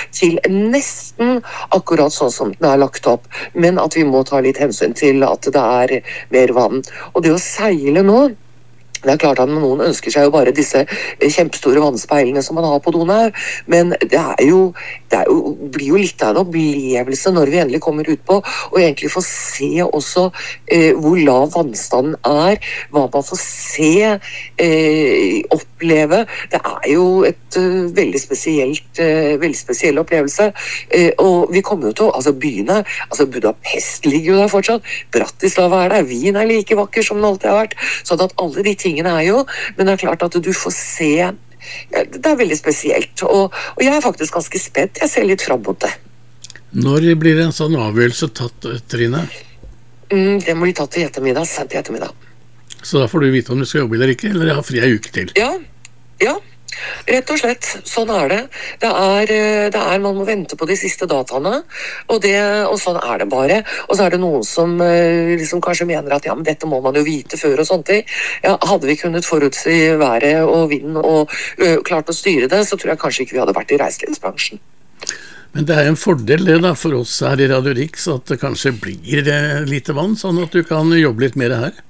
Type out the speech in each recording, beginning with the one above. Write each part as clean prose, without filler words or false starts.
til nesten akkurat sånn som den er lagt opp, men at vi må ta litt hensyn til at det er mer vann. Og det å seile nå, det er klart at noen ønsker seg jo bare disse kjempestore vannspeilene som man har på Donau, men blir jo litt av en opplevelse når vi endelig kommer ut på, og egentlig får se også hvor lav vannstanden er, hva man får se, oppleve. Det er jo et veldig spesiell opplevelse, og vi kommer jo til, altså byene, altså Budapest ligger jo der fortsatt, Bratislava er der, Wien er like vakker som den alltid har vært, sånn at alle de tingene er jo, men det er klart at du får se, det er veldig spesielt, og jeg er faktisk ganske spent, jeg ser litt frem mot det. Når blir en sånn avgjørelse tatt, Trine? Det må bli tatt i ettermiddag, sent i ettermiddag. Så da får du vite om du skal jobbe eller ikke, eller ha fri en uke til? Ja, rett og slett, sånn er det. Man må vente på de siste dataene, og sånn er det bare. Og så er det noen som liksom kanskje mener at ja, men dette må man jo vite før og sånne ting. Ja, hadde vi kunnet forutsi været og vinden og klart å styre det, så tror jeg kanskje ikke vi hadde vært i reiselivsbransjen. Men det er en fordel det da, for oss her i Radio Rix, at det kanskje blir lite vann, sånn at du kan jobbe litt mer her.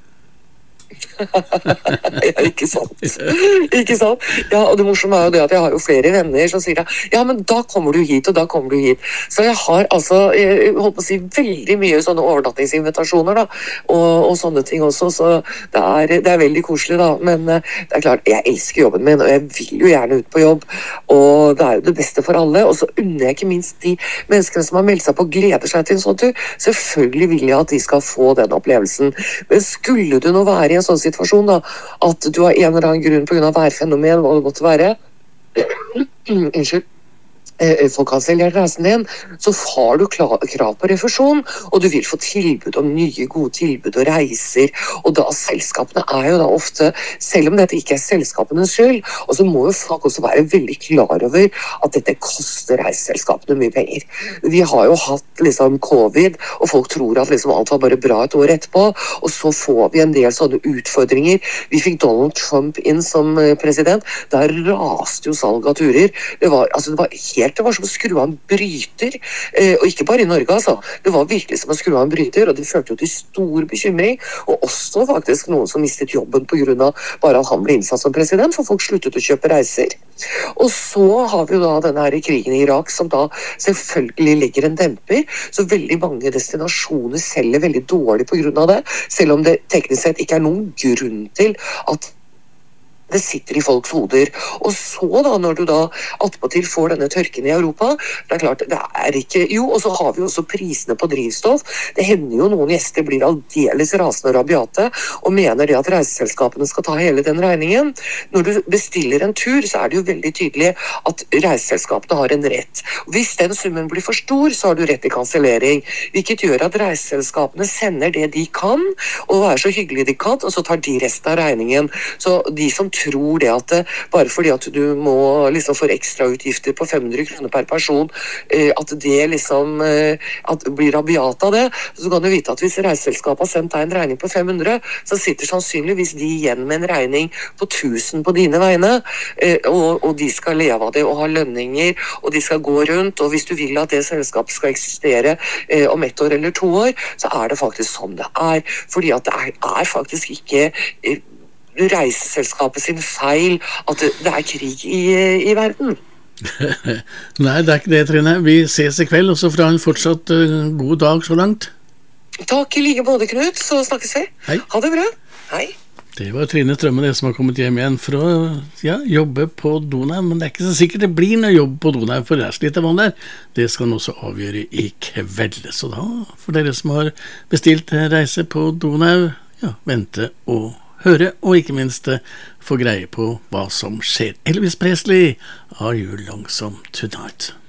Ja, ikke sant. Ja, og det morsomme er jo det at jeg har jo flere venner som sier ja, men da kommer du hit, og da kommer du hit. Så jeg har altså, jeg holdt på å si, veldig mye sånne overnattingsinvitasjoner da, og sånne ting også, så det er veldig koselig da, men det er klart, jeg elsker jobben min, og jeg vil jo gjerne ut på jobb, og det er jo det beste for alle, og så unner jeg ikke minst de menneskene som har meldt seg på og gleder seg til en sånn tur. Selvfølgelig vil jeg at de skal få den opplevelsen, men skulle du nå være i en sånn situasjon da, at du har en eller annen grunn på grunn av værfenomen, hva det måtte være, unnskyld, folk har selv reisen din, så har du krav på refusjon, og du vil få tilbud om nye gode tilbud og reiser, og da selskapene er jo da ofte, selv om dette ikke er selskapenes skyld, og så må jo folk også være veldig klar over at dette koster reiseselskapene mye penger. Vi har jo hatt liksom covid, og folk tror at liksom alt var bare bra et år etterpå, og så får vi en del sånne utfordringer. Vi fikk Donald Trump inn som president, der raste jo salg av turer. Det var som å skru av en bryter, og ikke bare i Norge altså, det var virkelig som å skru av en bryter, og det førte jo til stor bekymring, og også faktisk noen som mistet jobben på grunn av bare at han ble innsatt som president, for folk sluttet å kjøpe reiser. Og så har vi jo da denne her krigen i Irak, som da selvfølgelig legger en demper, så veldig mange destinasjoner selger veldig dårlig på grunn av det, selv om det teknisk sett ikke er noen grunn til at det sitter i folks hoder. Og så da, når du da attpåtil får denne tørken i Europa, det er klart, det er ikke, jo, og så har vi også prisene på drivstoff. Det hender jo noen gjester blir aldeles rasende og rabiate, og mener det at reiseselskapene skal ta hele den regningen. Når du bestiller en tur, så er det jo veldig tydelig at reiseselskapene har en rett. Hvis den summen blir for stor, så har du rett til kansellering, hvilket gjør at reiseselskapene sender det de kan, og er så hyggelig de kan, og så tar de resten av regningen. Så de som tror det at bare fordi at du må liksom få ekstra utgifter på 500 kroner per person, at det liksom at blir rabiat av det, så kan du vite at hvis reiseselskapet har sendt deg en regning på 500, så sitter sannsynligvis de igjen med en regning på 1000 på dine vegne, og de skal leve av det og ha lønninger, og de skal gå rundt, og hvis du vil at det selskapet skal eksistere om 1 år eller 2 år, så er det faktisk sånn det er, fordi at det er faktisk ikke reiseselskapet sin feil at det er krig i verden. Nei, det er ikke det, Trine. Vi ses i kveld, og så fra en fortsatt god dag så langt. Takk i like måte, Knut, så snakkes vi. Hei. Ha det bra. Hei. Det var Trine Strømme, det som har kommet hjem igjen for å jobbe på Donau, men det er ikke så sikkert det blir noe jobb på Donau, for det er så lite vann der. Det skal han også avgjøre i kveld. Så da, for dere som har bestilt reise på Donau, vente og høre, og ikke minst få greie på hva som skjer. Elvis Presley, Are You Lonesome Tonight?